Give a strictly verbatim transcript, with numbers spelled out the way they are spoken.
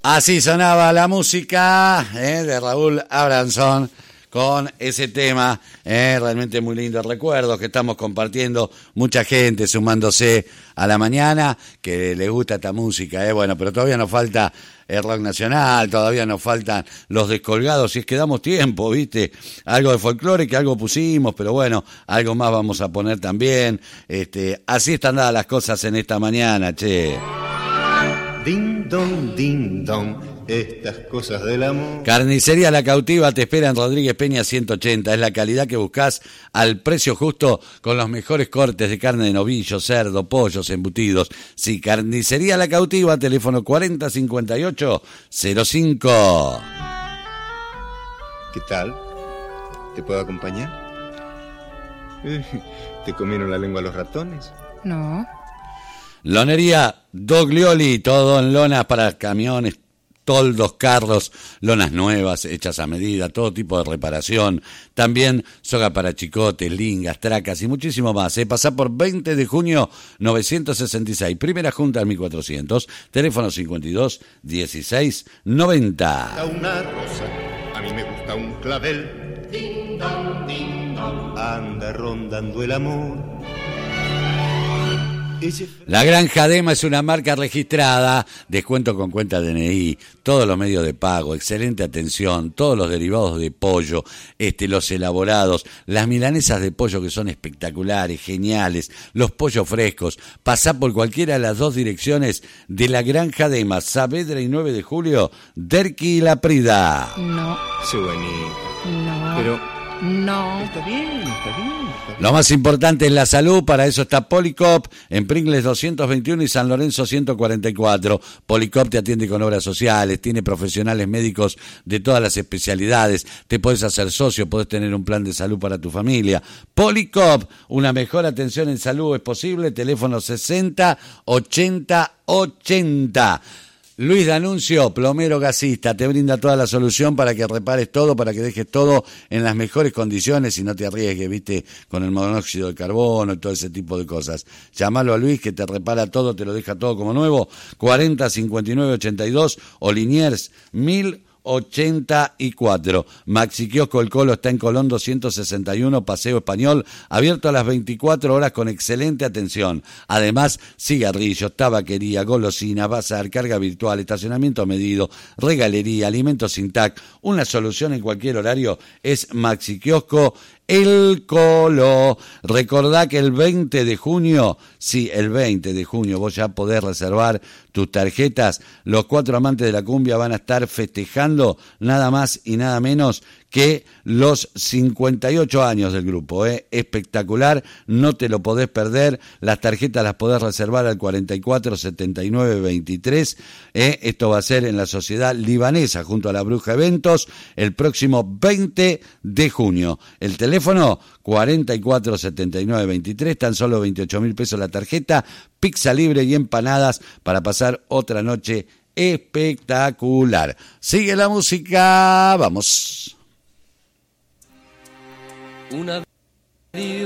Así sonaba la música eh, de Raúl Abranson con ese tema, eh, realmente muy lindo recuerdos que estamos compartiendo, mucha gente sumándose a la mañana que le gusta esta música, eh, bueno, pero todavía nos falta el rock nacional, todavía nos faltan los descolgados, si es que damos tiempo, ¿viste? Algo de folclore que algo pusimos, pero bueno, algo más vamos a poner también, este, así están dadas las cosas en esta mañana, che. Ding dong, ding dong, estas cosas del amor. Carnicería La Cautiva te espera en Rodríguez Peña ciento ochenta. Es la calidad que buscas al precio justo con los mejores cortes de carne de novillo, cerdo, pollos, embutidos. Sí, Carnicería La Cautiva, teléfono cuarenta cincuenta y ocho cero cinco. ¿Qué tal? ¿Te puedo acompañar? ¿Te comieron la lengua los ratones? No. Lonería Doglioli, todo en lonas para camiones, toldos, carros, lonas nuevas, hechas a medida, todo tipo de reparación. También soga para chicotes, lingas, tracas y muchísimo más. ¿eh? Pasá por veinte de junio novecientos sesenta y seis, primera junta al mil cuatrocientos, teléfono cincuenta y dos dieciséis noventa. Una rosa, a mí me gusta un clavel. Ding dong, ding dong. Anda rondando el amor. La Granja Dema es una marca registrada, descuento con cuenta D N I, todos los medios de pago, excelente atención, todos los derivados de pollo, este, los elaborados, las milanesas de pollo que son espectaculares, geniales, los pollos frescos. Pasá por cualquiera de las dos direcciones de La Granja Dema, Saavedra y nueve de julio, Derqui y La Prida. No. Sí, bonito. No. Pero no. está bien, está bien. Lo más importante es la salud, para eso está Policop, en Pringles doscientos veintiuno y San Lorenzo ciento cuarenta y cuatro. Policop te atiende con obras sociales, tiene profesionales médicos de todas las especialidades, te podés hacer socio, podés tener un plan de salud para tu familia. Policop, una mejor atención en salud es posible, teléfono sesenta ochenta ochenta. Luis D'Annunzio, plomero gasista, te brinda toda la solución para que repares todo, para que dejes todo en las mejores condiciones y no te arriesgues, viste, con el monóxido de carbono y todo ese tipo de cosas. Llámalo a Luis que te repara todo, te lo deja todo como nuevo, cuarenta cincuenta y nueve ochenta y dos o Liniers mil ochenta y cuatro. Maxi Kiosco El Colo está en Colón doscientos sesenta y uno, Paseo Español, abierto a las veinticuatro horas con excelente atención. Además, cigarrillos, tabaquería, golosina, bazar, carga virtual, estacionamiento medido, regalería, alimentos sin T A C. Una solución en cualquier horario es Maxi Kiosco El Colo. Recordá que el veinte de junio, sí, el veinte de junio, vos ya podés reservar tus tarjetas. Los cuatro amantes de la cumbia van a estar festejando nada más y nada menos que los cincuenta y ocho años del grupo, ¿eh? Espectacular, no te lo podés perder. Las tarjetas las podés reservar al cuarenta y cuatro setenta y nueve veintitrés. ¿eh? Esto va a ser en la Sociedad Libanesa junto a la Bruja Eventos el próximo veinte de junio. El teléfono cuarenta y cuatro setenta y nueve veintitrés, tan solo veintiocho mil pesos la tarjeta, pizza libre y empanadas para pasar otra noche espectacular. Sigue la música, vamos. Una